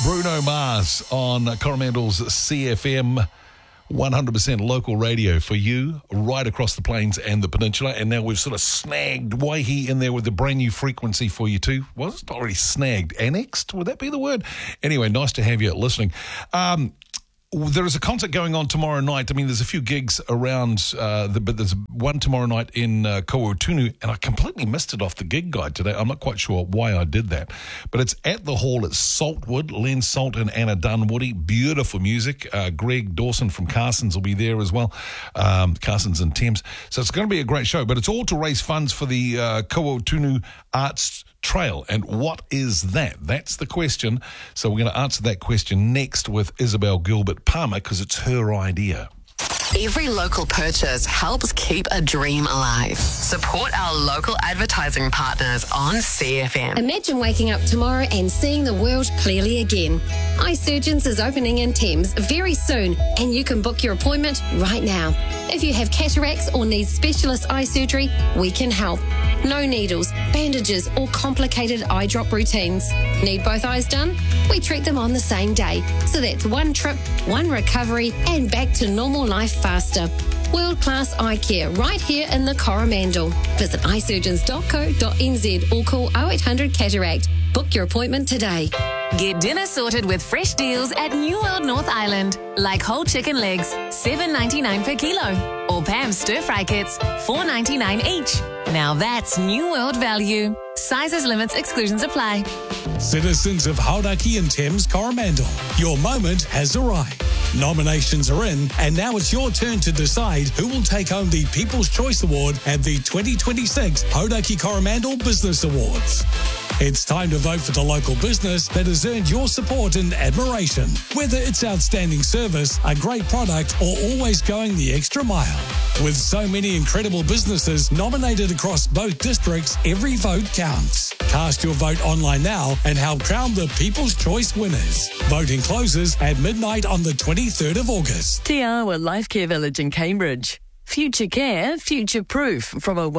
Bruno Mars on Coromandel's CFM, 100% local radio for you right across the plains and the peninsula. And now we've sort of snagged Waihi in there with a brand new frequency for you too. Well, it's not really snagged. Annexed? Would that be the word? Anyway, nice to have you listening. There is a concert going on tomorrow night. I mean, there's a few gigs around, but there's one tomorrow night in Kowatunu, and I completely missed it off the gig guide today. I'm not quite sure why I did that. But it's at the hall. It's Saltwood, Len Salt and Anna Dunwoody. Beautiful music. Greg Dawson from Carson's will be there as well. Carson's and Thames. So it's going to be a great show. But it's all to raise funds for the Kowatunu Arts Trail. And what is that? That's the question. So we're going to answer that question next with Isabel Gilbert Palmer, because it's her idea. Every local purchase helps keep a dream alive. Support our local advertising partners on CFM. Imagine waking up tomorrow and seeing the world clearly again. Eye Surgeons is opening in Thames very soon, and you can book your appointment right now. If you have cataracts or need specialist eye surgery, we can help. No needles, bandages, or complicated eye drop routines. Need both eyes done? We treat them on the same day. So that's one trip, one recovery, and back to normal life faster. World-class eye care right here in the Coromandel. Visit eyesurgeons.co.nz or call 0800 Cataract. Book your appointment today. Get dinner sorted with fresh deals at New World North Island, like whole chicken legs, $7.99 per kilo, or Pam's stir-fry kits, $4.99 each. Now that's New World value. Sizes, limits, exclusions apply. Citizens of Hauraki and Thames Coromandel, your moment has arrived. Nominations are in, and now it's your turn to decide who will take home the People's Choice Award at the 2026 Hauraki Coromandel Business Awards. It's time to vote for the local business that has earned your support and admiration. Whether it's outstanding service, a great product, or always going the extra mile. With so many incredible businesses nominated across both districts, every vote counts. Cast your vote online now and help crown the People's Choice winners. Voting closes at midnight on the 23rd of August. Te Awa Life Care Village in Cambridge. Future care, future proof from a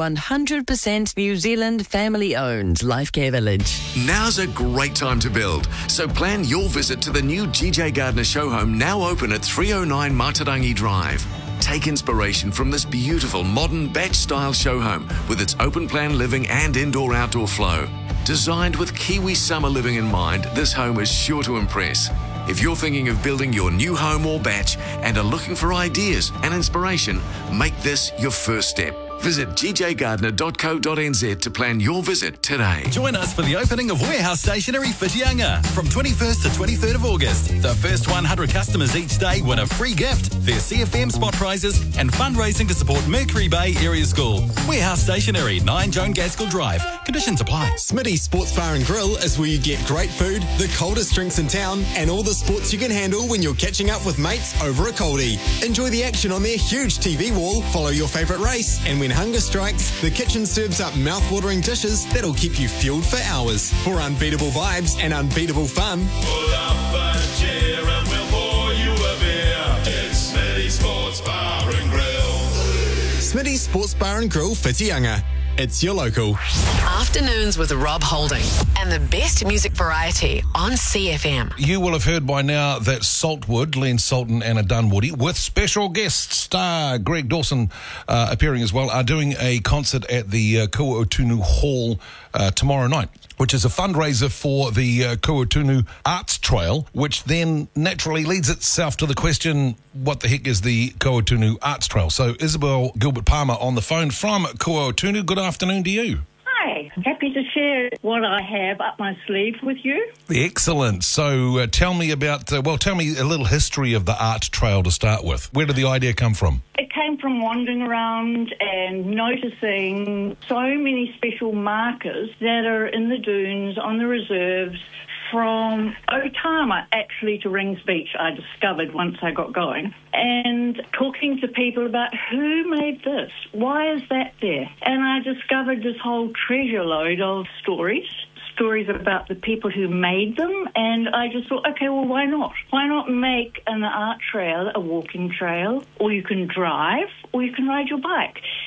100% New Zealand family-owned Life Care Village. Now's a great time to build, so plan your visit to the new GJ Gardner show home, now open at 309 Matarangi Drive. Take inspiration from this beautiful modern batch-style show home with its open-plan living and indoor-outdoor flow. Designed with Kiwi summer living in mind, this home is sure to impress. If you're thinking of building your new home or batch and are looking for ideas and inspiration, make this your first step. Visit gjgardner.co.nz to plan your visit today. Join us for the opening of Warehouse Stationery Whitianga from 21st to 23rd of August. The first 100 customers each day win a free gift, their CFM spot prizes, and fundraising to support Mercury Bay Area School. Warehouse Stationery, 9 Joan Gaskell Drive. Conditions apply. Smitty's Sports Bar and Grill is where you get great food, the coldest drinks in town, and all the sports you can handle when you're catching up with mates over a coldie. Enjoy the action on their huge TV wall, follow your favourite race, and when hunger strikes, the kitchen serves up mouth-watering dishes that'll keep you fueled for hours. For unbeatable vibes and unbeatable fun, pull up a chair and we'll pour you a beer. It's Smitty's Sports Bar and Grill. Smitty's Sports Bar and Grill, Whitianga. It's your local. Afternoons with Rob Holding and the best music variety on CFM. You will have heard by now that Saltwood, Len Salt and Anna Dunwoody, with special guest star Greg Dawson appearing as well, are doing a concert at the Kowatunu Hall tomorrow night, which is a fundraiser for the Kowatunu Arts Trail, which then naturally leads itself to the question, what the heck is the Kowatunu Arts Trail? So Isabel Gilbert Palmer on the phone from Kowatunu. Good afternoon to you. Hi, happy to share what I have up my sleeve with you. Excellent. So tell me about, tell me a little history of the art trail to start with. Where did the idea come from? It came from wandering around and noticing so many special markers that are in the dunes, on the reserves, from Otama actually to Rings Beach, I discovered once I got going. And talking to people about who made this, why is that there? And I discovered this whole treasure load of stories about the people who made them, and I just thought, okay, well, why not? Why not make an art trail a walking trail, or you can drive, or you can ride your bike?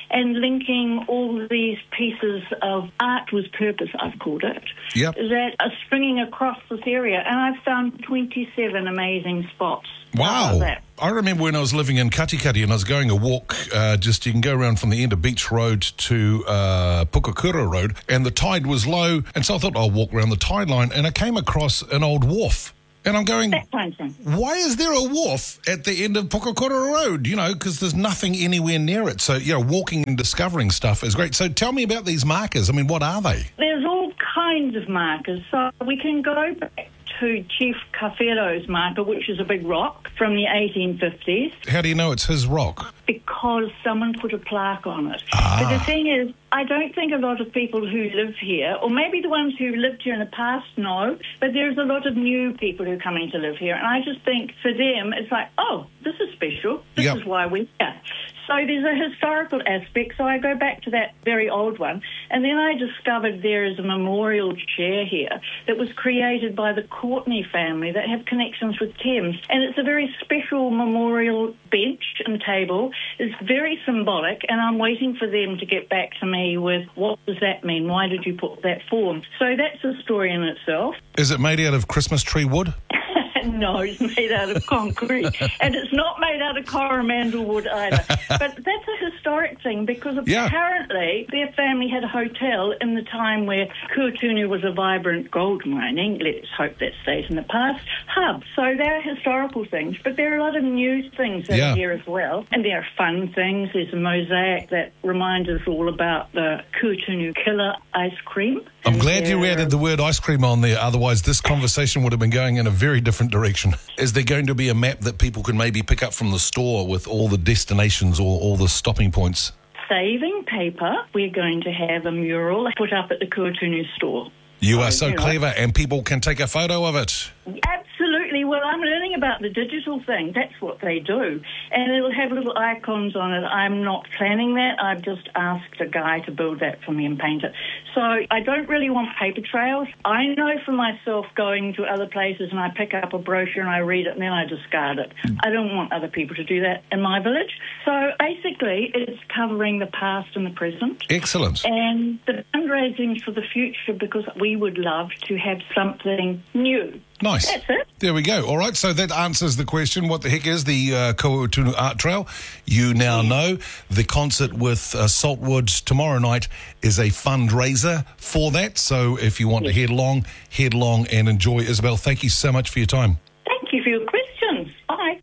and linking all these pieces of art with purpose, I've called it, that are springing across this area. And I've found 27 amazing spots. Wow. I remember when I was living in Katikati and I was going a walk, you can go around from the end of Beach Road to Pukakura Road, and the tide was low, and so I thought I'll walk around the tide line, and I came across an old wharf. And I'm going, why is there a wharf at the end of Pukakura Road? You know, because there's nothing anywhere near it. So, you know, walking and discovering stuff is great. So tell me about these markers. I mean, what are they? There's all kinds of markers. So we can go back to Chief Kawhero's marker, which is a big rock from the 1850s. How do you know it's his rock? Because someone put a plaque on it. But the thing is, I don't think a lot of people who live here, or maybe the ones who lived here in the past know, but there's a lot of new people who are coming to live here. And I just think for them, it's like, oh, this is special. This is why we're here. So there's a historical aspect. So I go back to that very old one. And then I discovered there is a memorial chair here that was created by the Courtney family that have connections with Thames. And it's a very special memorial bench and table. It's very symbolic. And I'm waiting for them to get back to me with what does that mean? Why did you put that form? So that's a story in itself. Is it made out of Christmas tree wood? No, it's made out of concrete. And it's not made out of Coromandel wood either. But that's a historic thing because apparently their family had a hotel in the time where Kuatunu was a vibrant gold mining, let's hope that stays in the past, hub. So they're historical things. But there are a lot of new things that are here as well. And there are fun things. There's a mosaic that reminds us all about the Kuatunu killer ice cream. I'm glad you added the word ice cream on there. Otherwise, this conversation would have been going in a very different direction. Is there going to be a map that people can maybe pick up from the store with all the destinations or all the stopping points? Saving paper, we're going to have a mural put up at the Kuatunu store. You are so clever, and people can take a photo of it. Absolutely. Well, I'm learning about the digital thing. That's what they do. And it'll have little icons on it. I'm not planning that. I've just asked a guy to build that for me and paint it. So I don't really want paper trails. I know for myself going to other places and I pick up a brochure and I read it and then I discard it. I don't want other people to do that in my village. So basically it's covering the past and the present. Excellent. And the fundraising for the future because we would love to have something new. Nice. That's it. There we go. All right, so that answers the question, what the heck is the Kuatunu Art Trail? You now know. The concert with Saltwood tomorrow night is a fundraiser for that. So if you want to head along and enjoy. Isabel, thank you so much for your time. Thank you for your questions. Bye.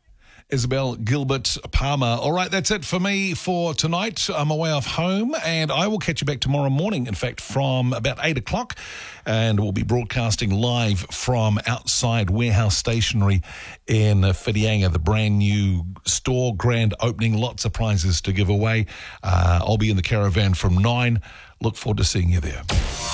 Isabel Gilbert Palmer. All right, that's it for me for tonight. I'm away off home, and I will catch you back tomorrow morning, in fact, from about 8 o'clock, and we'll be broadcasting live from outside Warehouse Stationery in Whitianga, the brand new store, grand opening, lots of prizes to give away. I'll be in the caravan from 9. Look forward to seeing you there.